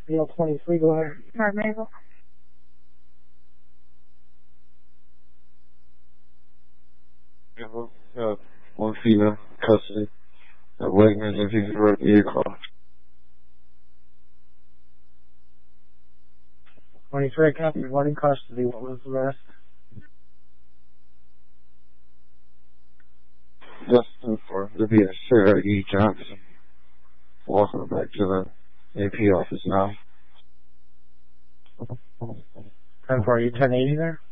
CL23, go ahead. Mark Maple. One female custody at Wegmans and Peace Road, vehicle. 23, copy, one in custody. What was the rest? Justin for the via Sarah E. Johnson. Walking back to the AP office now. 10-4, are you 1080 there?